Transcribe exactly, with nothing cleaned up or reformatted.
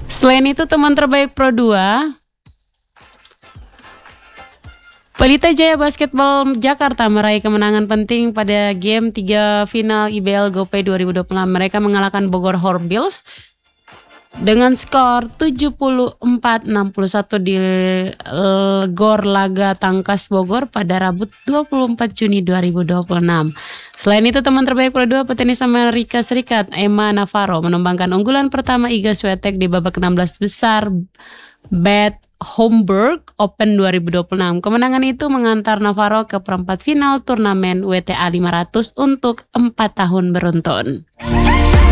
Selain itu teman terbaik Pro dua, Pelita Jaya Basketball Jakarta meraih kemenangan penting pada game tiga final I B L GoPay dua ribu dua puluh enam. Mereka mengalahkan Bogor Hornbills dengan skor tujuh puluh empat enam puluh satu di Gor Laga Tangkas Bogor pada Rabu dua puluh empat Juni dua ribu dua puluh enam. Selain itu teman terbaik Pro dua petenis Amerika Serikat Emma Navarro menumbangkan unggulan pertama Iga Swiatek di babak enam belas besar Bad Homburg Open dua ribu dua puluh enam. Kemenangan itu mengantar Navarro ke perempat final turnamen W T A lima ratus untuk empat tahun beruntun.